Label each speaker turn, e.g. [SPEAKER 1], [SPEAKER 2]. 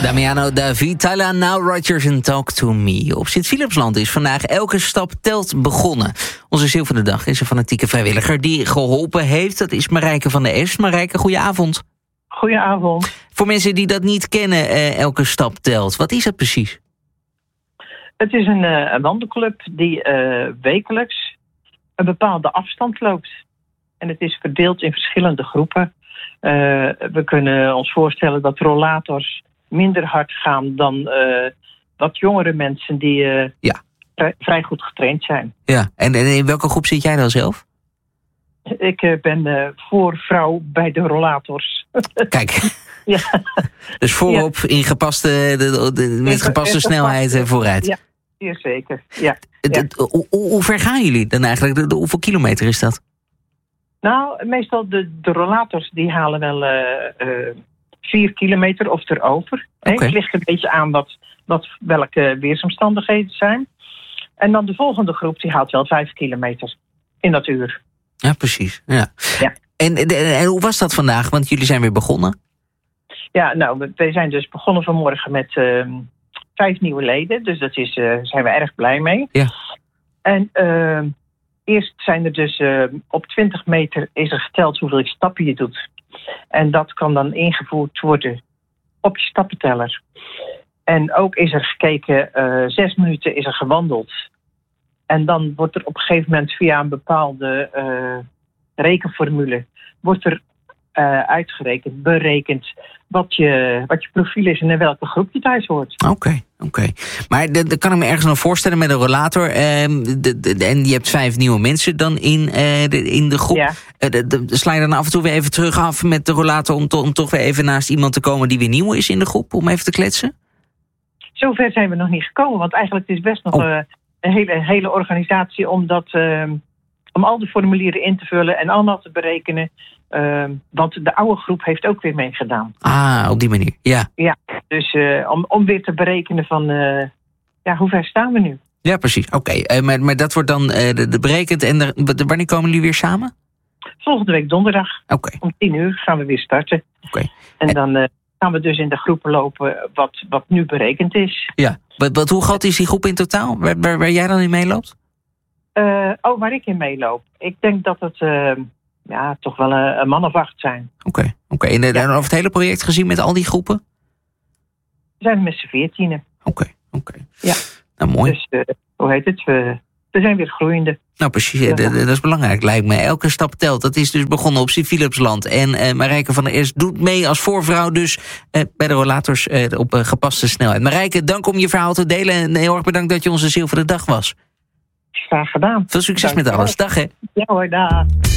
[SPEAKER 1] Damiano David, Tyler Now Rodgers en Talk to Me. Op Sint-Philipsland is vandaag Elke Stap Telt begonnen. Onze ziel van de dag is een fanatieke vrijwilliger die geholpen heeft. Dat is Marijke van der Est. Marijke, goedenavond.
[SPEAKER 2] Goedenavond.
[SPEAKER 1] Voor mensen die dat niet kennen, Elke Stap Telt. Wat is dat precies?
[SPEAKER 2] Het is een wandelclub die wekelijks een bepaalde afstand loopt. En het is verdeeld in verschillende groepen. We kunnen ons voorstellen dat rollators minder hard gaan dan wat jongere mensen die vrij goed getraind zijn.
[SPEAKER 1] Ja, en in welke groep zit jij dan zelf?
[SPEAKER 2] Ik ben voorvrouw bij de rollators.
[SPEAKER 1] Kijk,
[SPEAKER 2] Ja.
[SPEAKER 1] dus voorop in gepaste snelheid vooruit.
[SPEAKER 2] Ja, zeer zeker. Ja.
[SPEAKER 1] Hoe ver gaan jullie dan eigenlijk? Hoeveel kilometer is dat?
[SPEAKER 2] Nou, meestal de rollators die halen wel 4 kilometer of erover.
[SPEAKER 1] Okay.
[SPEAKER 2] Het ligt een beetje aan welke weersomstandigheden zijn. En dan de volgende groep die haalt wel 5 kilometer in dat uur.
[SPEAKER 1] Ja, precies. Ja.
[SPEAKER 2] Ja.
[SPEAKER 1] En hoe was dat vandaag? Want jullie zijn weer begonnen.
[SPEAKER 2] Ja, nou, we zijn dus begonnen vanmorgen met 5 nieuwe leden. Dus dat zijn we erg blij mee.
[SPEAKER 1] Ja.
[SPEAKER 2] En eerst zijn er dus op 20 meter is er geteld hoeveel stappen je doet. En dat kan dan ingevoerd worden op je stappenteller. En ook is er gekeken, 6 minuten is er gewandeld. En dan wordt er op een gegeven moment via een bepaalde rekenformule wordt er uitgerekend, berekend wat je profiel is en in welke groep je thuis hoort.
[SPEAKER 1] Oké. Maar dat kan ik me ergens nog voorstellen met een rollator. En je hebt 5 nieuwe mensen dan in de groep.
[SPEAKER 2] Ja.
[SPEAKER 1] Sla je dan af en toe weer even terug af met de rollator om toch weer even naast iemand te komen die weer nieuw is in de groep, om even te kletsen?
[SPEAKER 2] Zover zijn we nog niet gekomen, want eigenlijk is het best nog een hele organisatie om al de formulieren in te vullen en allemaal te berekenen. Want de oude groep heeft ook weer meegedaan.
[SPEAKER 1] Ah, op die manier, ja.
[SPEAKER 2] Ja, dus om weer te berekenen van hoe ver staan we nu? Ja,
[SPEAKER 1] precies. Oké. Maar dat wordt dan berekend en wanneer komen jullie weer samen?
[SPEAKER 2] Volgende week donderdag.
[SPEAKER 1] Okay.
[SPEAKER 2] Om 10:00 gaan we weer starten.
[SPEAKER 1] Okay.
[SPEAKER 2] En dan gaan we dus in de groepen lopen wat nu berekend is.
[SPEAKER 1] Ja. Hoe groot is die groep in totaal? Waar jij dan in meeloopt?
[SPEAKER 2] Waar ik in meeloop. Ik denk dat het toch wel een man of 8 zijn.
[SPEAKER 1] Oké. En over het hele project gezien met al die groepen?
[SPEAKER 2] We zijn met z'n 14.
[SPEAKER 1] Oké.
[SPEAKER 2] Ja.
[SPEAKER 1] Nou, mooi.
[SPEAKER 2] Dus, hoe heet het? We zijn weer groeiende. Nou,
[SPEAKER 1] precies. Ja. Dat is belangrijk, lijkt me. Elke stap telt. Dat is dus begonnen op Sint-Philipsland. En Marijke van der Est doet mee als voorvrouw dus bij de rollators op gepaste snelheid. Marijke, dank om je verhaal te delen. En heel erg bedankt dat je onze ziel van de dag was.
[SPEAKER 2] Graag gedaan.
[SPEAKER 1] Veel succes met alles. Dag, hè.
[SPEAKER 2] Ja hoor, dag.